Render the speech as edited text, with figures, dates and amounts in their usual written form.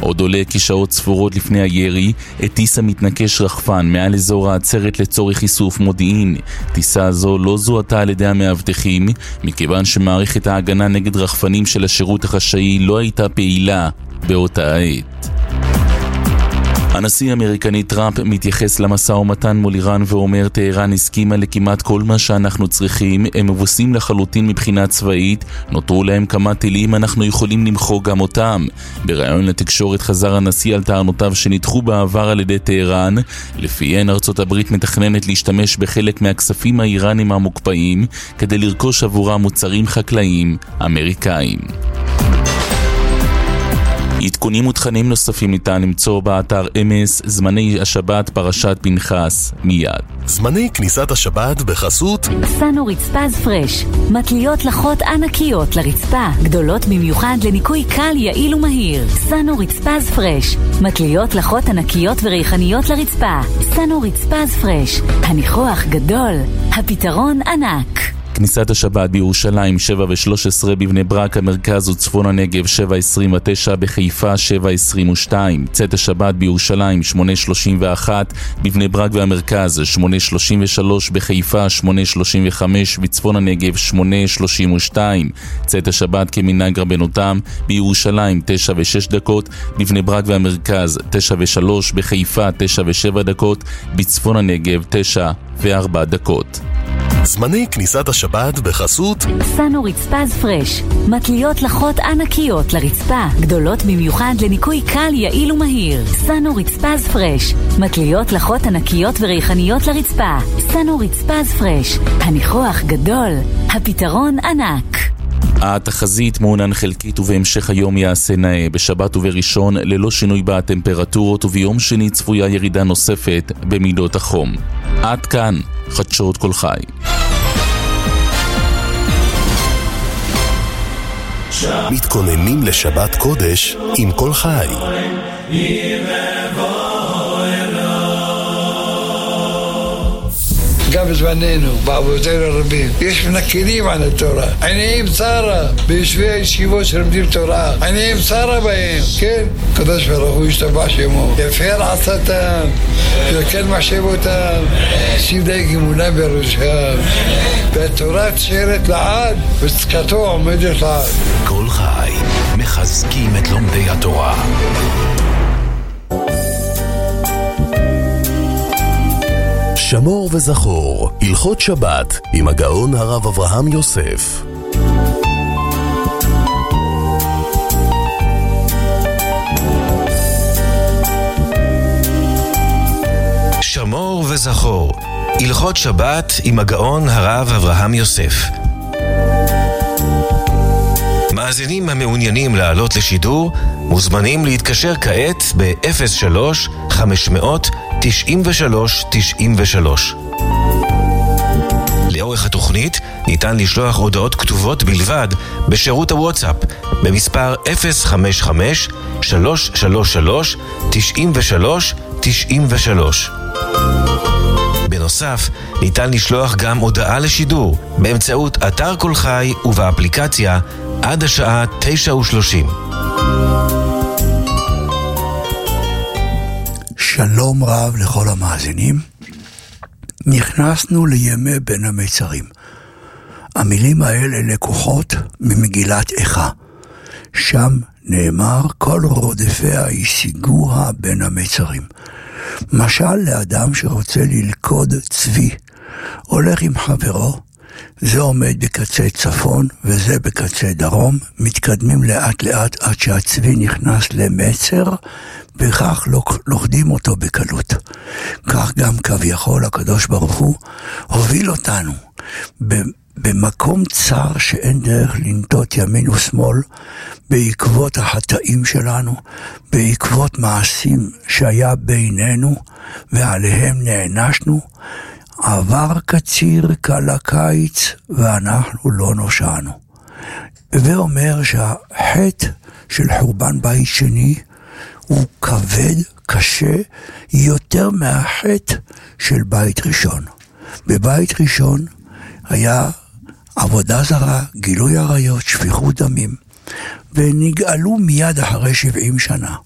עוד עולה כי שעות ספורות לפני הירי הטיס המתנקש רחפן מעל אזור העצרת לצורך איסוף מודיעין. טיסה זו לא זוהתה על ידי המאבטחים מכיוון שמערכת ההגנה נגד רחפנים של השירות החשאי לא הייתה פעילה באותה עת. הנשיא האמריקני טראמפ מתייחס למשא ומתן מול איראן ואומר טהרן הסכימה לכמעט כל מה שאנחנו צריכים, הם מבוסים לחלוטין מבחינה צבאית, נותרו להם כמה טילים, אנחנו יכולים למחוק גם אותם. בראיון לתקשורת חזר הנשיא על טענותיו שנדחו בעבר על ידי טהרן, לפיהן ארצות הברית מתכננת להשתמש בחלק מהכספים האיראנים המוקפאים כדי לרכוש עבורם מוצרים חקלאיים אמריקאים. עדכונים ותכנים נוספים ניתן למצוא באתר אמס. זמני השבת פרשת פנחס מיד. זמני כניסת השבת בחסות סנו רצפז פרש, מטליות לחות ענקיות לרצפה, גדולות במיוחד לניקוי קל, יעיל ומהיר. סנו רצפז פרש, מטליות לחות ענקיות וריחניות לרצפה. סנו רצפז פרש, הניחוח גדול, הפתרון ענק. כניסת השבת בירושלים 7:13, בבני ברק המרכז וצפון הנגב 7:29, בחיפה 7:22. צאת השבת בירושלים 8:31, בבני ברק והמרכז 8:33, בחיפה 8:35, בצפון הנגב 8:32. צאת השבת כמנהג רבנותם בירושלים 9:06, בבני ברק והמרכז 9:03, בחיפה 9:07, בצפון הנגב 9:04. זמני כניסת השבת בחסות סנו רצפז פרש, מטליות לחות ענקיות לרצפה, גדולות במיוחד לניקוי קל, יעיל ומהיר. סנו רצפז פרש, מטליות לחות ענקיות וריחניות לרצפה. סנו רצפז פרש, הניחוח גדול, הפתרון ענק. התחזית מעונן חלקית ובהמשך היום יעשה נאה, בשבת ובראשון ללא שינוי בטמפרטורות, וביום שני צפויה ירידה נוספת במידות החום. עד כאן חדשות כל חי. מתכוננים לשבת קודש עם כל חי. גם בזמננו, באבותינו הרבים, יש מנכלים על התורה. עיניים צרה ביושבי הישיבות שלומדים תורה. עיניים צרה בהם, כן? קדוש ברוך הוא ישתבח שמו. יפר עצתם, יקל מחשבותם, שים די גמונה בראשם. והתורה תשארת לעד, וצדקתו עומדת לעד. כל חי, מחזקים את לומדי התורה. שמור וזכור, הלכות שבת עם הגאון הרב אברהם יוסף. שמור וזכור, הלכות שבת עם הגאון הרב אברהם יוסף. מאזינים המעוניינים לעלות לשידור מוזמנים להתקשר כעת ב-03-593-93. לאורך התוכנית ניתן לשלוח הודעות כתובות בלבד בשירות הוואטסאפ במספר 055-333-93-93. בנוסף, ניתן לשלוח גם הודעה לשידור באמצעות אתר כל חי ובאפליקציה עד השעה 9:30. שלום רב לכל המאזינים. נכנסנו לימי בין המצרים. המילים האלה לקוחות ממגילת איכה. שם נאמר כל רודפיה ישיגוה בין המצרים. משל לאדם שרוצה ללכוד צבי, הולך עם חברו, זה עומד בקצה צפון וזה בקצה דרום, מתקדמים לאט לאט עד שהצבי נכנס למצר, וכך לוכדים אותו בקלות. כך גם כביכול הקדוש ברוך הוא הוביל אותנו במקום צר שאין דרך לנטות ימין ושמאל, בעקבות החטאים שלנו, בעקבות מעשים שהיה בינינו ועליהם נענשנו. עבר קציר קל הקיץ ואנחנו לא נושענו. ואומר שהחטא של חורבן בית שני הוא כבד, קשה, יותר מהחטא של בית ראשון. בבית ראשון היה עבודה זרה, גילוי עריות, שפיכות דמים, ונגאלו מיד אחרי 70 שנה.